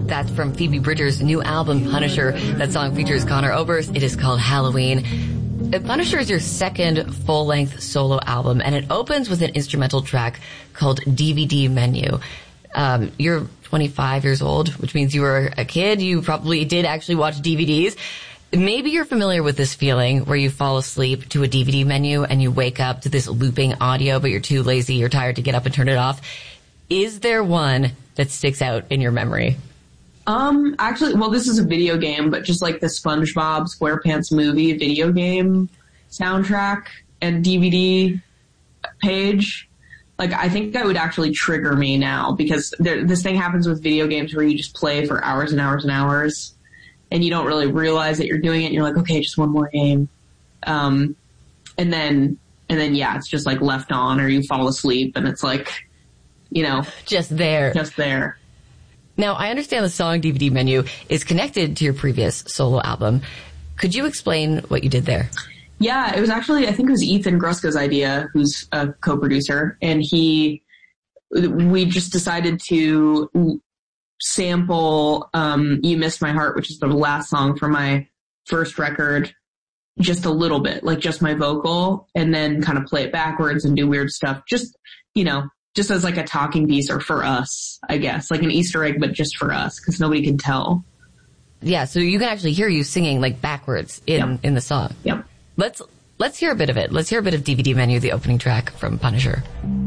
That's from Phoebe Bridgers' new album, Punisher. That song features Conor Oberst. It is called Halloween. Punisher is your second full-length solo album, and it opens with an instrumental track called DVD Menu. You're 25 years old, which means you were a kid. You probably did actually watch DVDs. Maybe you're familiar with this feeling where you fall asleep to a DVD menu and you wake up to this looping audio, but you're too lazy, you're tired to get up and turn it off. Is there one that sticks out in your memory? Actually, well, this is a video game, but just like the SpongeBob SquarePants movie video game soundtrack and DVD page, like, I think that would actually trigger me now, because this thing happens with video games where you just play for hours and hours and hours, and you don't really realize that you're doing it, and you're like, okay, just one more game. And then, yeah, it's just like left on, or you fall asleep, and it's like, you know. Just there. Now, I understand the song DVD Menu is connected to your previous solo album. Could you explain what you did there? Yeah, it was actually, I think it was Ethan Gruska's idea, who's a co-producer, and we just decided to sample You Missed My Heart, which is the last song from my first record, just a little bit, like just my vocal, and then kind of play it backwards and do weird stuff, just, you know, just as like a talking piece, or for us, I guess, like an Easter egg, but just for us, because nobody can tell. Yeah, so you can actually hear you singing like backwards in the song. Yep. Let's hear a bit of it. Let's hear a bit of DVD Menu, the opening track from Punisher.